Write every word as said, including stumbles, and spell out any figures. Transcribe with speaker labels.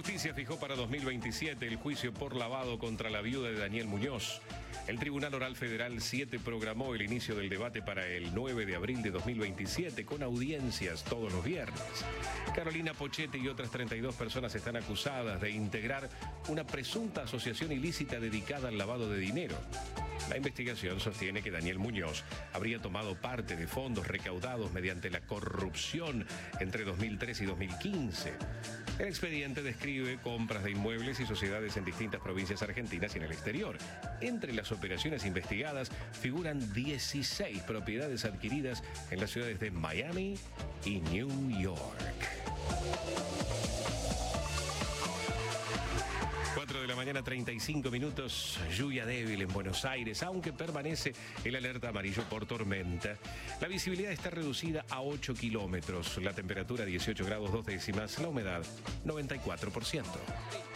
Speaker 1: Justicia fijó para dos mil veintisiete el juicio por lavado contra la viuda de Daniel Muñoz. El Tribunal Oral Federal siete programó el inicio del debate para el nueve de abril de dos mil veintisiete con audiencias todos los viernes. Carolina Pochetti y otras treinta y dos personas están acusadas de integrar una presunta asociación ilícita dedicada al lavado de dinero. La investigación sostiene que Daniel Muñoz habría tomado parte de fondos recaudados mediante la corrupción entre dos mil tres y dos mil quince. El expediente describe compras de inmuebles y sociedades en distintas provincias argentinas y en el exterior. Entre las operaciones investigadas figuran dieciséis propiedades adquiridas en las ciudades de Miami y New York. cuatro de la mañana, treinta y cinco minutos, lluvia débil en Buenos Aires, aunque permanece el alerta amarillo por tormenta. La visibilidad está reducida a ocho kilómetros, la temperatura dieciocho grados dos décimas, la humedad noventa y cuatro por ciento.